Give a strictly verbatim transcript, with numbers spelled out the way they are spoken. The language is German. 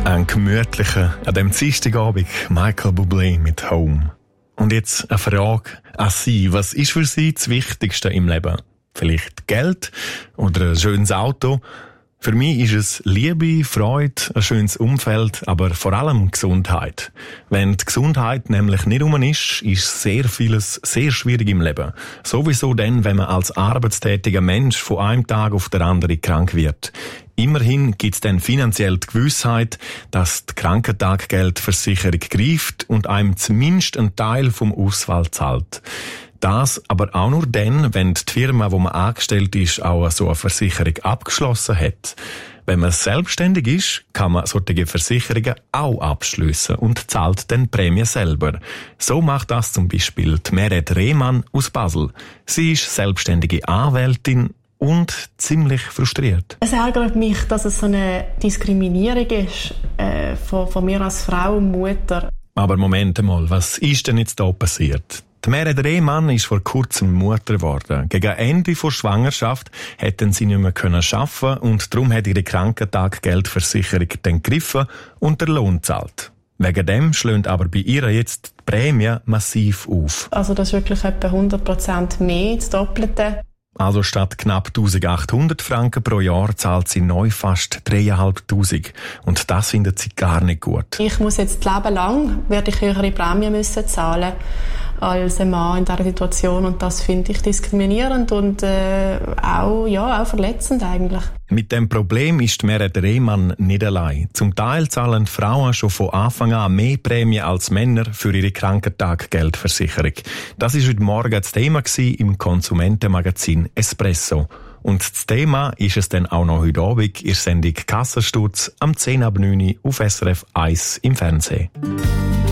Ein gemütlicher, an dem Dienstagabend, Michael Bublé mit Home. Und jetzt eine Frage an Sie. Was ist für Sie das Wichtigste im Leben? Vielleicht Geld oder ein schönes Auto? Für mich ist es Liebe, Freude, ein schönes Umfeld, aber vor allem Gesundheit. Wenn die Gesundheit nämlich nicht rum ist, ist sehr vieles sehr schwierig im Leben. Sowieso dann, wenn man als arbeitstätiger Mensch von einem Tag auf den anderen krank wird. Immerhin gibt es dann finanziell die Gewissheit, dass die Krankentaggeldversicherung greift und einem zumindest einen Teil vom Ausfall zahlt. Das aber auch nur dann, wenn die Firma, wo man angestellt ist, auch so eine Versicherung abgeschlossen hat. Wenn man selbstständig ist, kann man solche Versicherungen auch abschliessen und zahlt dann die Prämie selber. So macht das zum Beispiel die Meret Rehmann aus Basel. Sie ist selbstständige Anwältin und ziemlich frustriert. Es ärgert mich, dass es so eine Diskriminierung ist äh, von, von mir als Frau und Mutter. Aber Moment mal, was ist denn jetzt da passiert? Die Meret Rehmann ist vor kurzem Mutter geworden. Gegen Ende der Schwangerschaft hätten sie nicht mehr arbeiten und darum hat ihre Krankentaggeldversicherung dann gegriffen und den Lohn gezahlt. Wegen dem schlägt aber bei ihr jetzt die Prämie massiv auf. Also das ist wirklich etwa hundert Prozent mehr, das Doppelte. Also statt knapp eintausendachthundert Franken pro Jahr zahlt sie neu fast dreitausendfünfhundert. Und das findet sie gar nicht gut. Ich muss jetzt das Leben lang, werde ich höhere Prämie müssen zahlen als ein Mann in dieser Situation. Und das finde ich diskriminierend und äh, auch, ja, auch verletzend eigentlich. Mit dem Problem ist Meret Rehmann nicht allein. Zum Teil zahlen Frauen schon von Anfang an mehr Prämie als Männer für ihre Krankentaggeldversicherung. Das war heute Morgen das Thema im Konsumentenmagazin Espresso. Und das Thema ist es dann auch noch heute Abend in der Sendung Kassensturz am zehn ab neun auf S R F eins im Fernsehen.